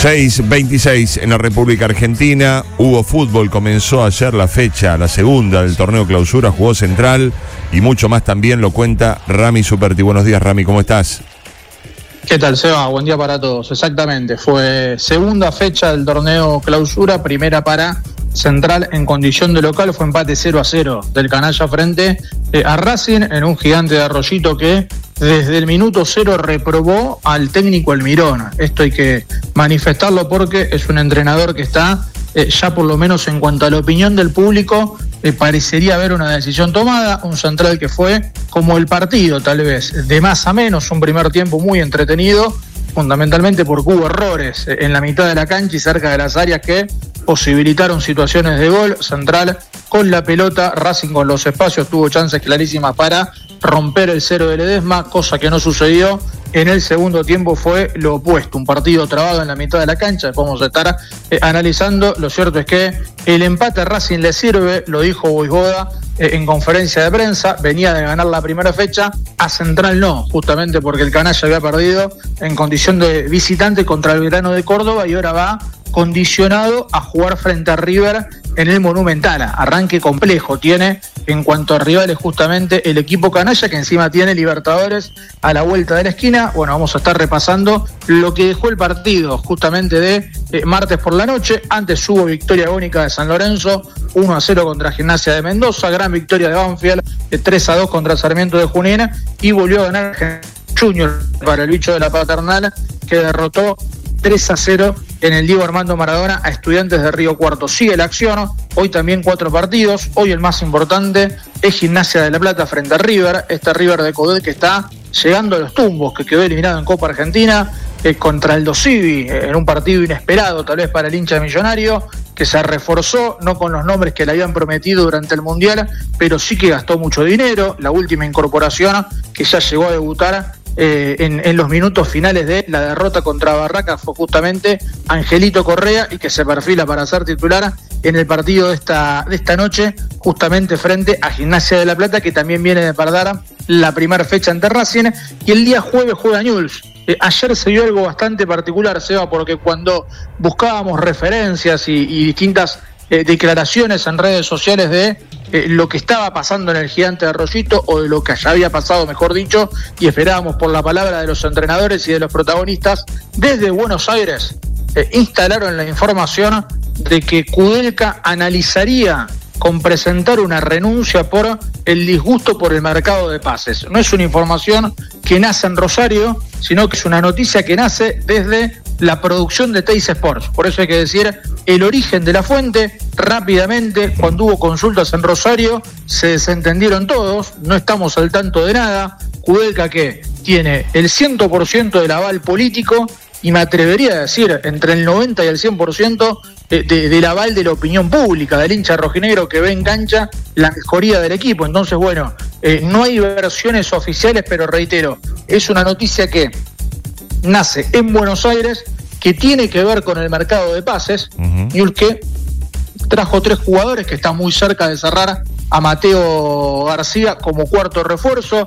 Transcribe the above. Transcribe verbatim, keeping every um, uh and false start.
seis veintiséis en la República Argentina. Hubo fútbol, comenzó ayer la fecha, la segunda del torneo clausura, jugó Central y mucho más también lo cuenta Rami Superti. Buenos días, Rami, ¿cómo estás? ¿Qué tal, Seba? Buen día para todos. Exactamente, fue segunda fecha del torneo clausura, primera para Central en condición de local, fue empate cero a cero del canalla frente eh, a Racing en un gigante de Arroyito que desde el minuto cero reprobó al técnico Almirón. Esto hay que manifestarlo porque es un entrenador que está eh, ya por lo menos en cuanto a la opinión del público eh, parecería haber una decisión tomada, un Central que fue como el partido tal vez, de más a menos, un primer tiempo muy entretenido, fundamentalmente porque hubo errores en la mitad de la cancha y cerca de las áreas que posibilitaron situaciones de gol. Central con la pelota, Racing con los espacios tuvo chances clarísimas para romper el cero de Ledesma, cosa que no sucedió. En el segundo tiempo fue lo opuesto, un partido trabado en la mitad de la cancha, después vamos a estar eh, analizando. Lo cierto es que el empate a Racing le sirve, lo dijo Boisgoda eh, en conferencia de prensa, venía de ganar la primera fecha, a Central no, justamente porque el canalla había perdido en condición de visitante contra el Belgrano de Córdoba y ahora va condicionado a jugar frente a River en el Monumental. Arranque complejo tiene en cuanto a rivales justamente el equipo canalla, que encima tiene Libertadores a la vuelta de la esquina. Bueno, vamos a estar repasando lo que dejó el partido justamente de eh, martes por la noche. Antes hubo victoria agónica de San Lorenzo, uno a cero contra Gimnasia de Mendoza, gran victoria de Banfield, eh, tres a dos contra Sarmiento de Junín, y volvió a ganar Junior para el bicho de la Paternal, que derrotó tres a cero en el Diego Armando Maradona a Estudiantes de Río Cuarto. Sigue la acción, hoy también cuatro partidos, hoy el más importante es Gimnasia de la Plata frente a River, este River de Coudet que está llegando a los tumbos, que quedó eliminado en Copa Argentina eh, contra el Dosivi, eh, en un partido inesperado tal vez para el hincha Millonario, que se reforzó, no con los nombres que le habían prometido durante el Mundial, pero sí que gastó mucho dinero. La última incorporación que ya llegó a debutar Eh, en, en los minutos finales de la derrota contra Barracas fue justamente Angelito Correa, y que se perfila para ser titular en el partido de esta, de esta noche, justamente frente a Gimnasia de la Plata, que también viene de perder la primera fecha ante Racing, y el día jueves juega Newell's. Eh, ayer se dio algo bastante particular, Seba, porque cuando buscábamos referencias y, y distintas eh, declaraciones en redes sociales de Eh, lo que estaba pasando en el gigante de Arroyito, o de lo que ya había pasado, mejor dicho, y esperábamos por la palabra de los entrenadores y de los protagonistas, desde Buenos Aires eh, instalaron la información de que Kudelka analizaría con presentar una renuncia por el disgusto por el mercado de pases. No es una información que nace en Rosario, sino que es una noticia que nace desde la producción de Teis Sports. Por eso hay que decir el origen de la fuente rápidamente. Cuando hubo consultas en Rosario se desentendieron todos, no estamos al tanto de nada. Kudelka, que tiene el cien por ciento del aval político, y me atrevería a decir entre el noventa y el cien por ciento de, de, del aval de la opinión pública, del hincha rojinegro que ve en cancha la mejoría del equipo. Entonces, bueno, eh, no hay versiones oficiales, pero reitero, es una noticia que nace en Buenos Aires, que tiene que ver con el mercado de pases, uh-huh. y el que trajo tres jugadores, que está muy cerca de cerrar a Mateo García como cuarto refuerzo.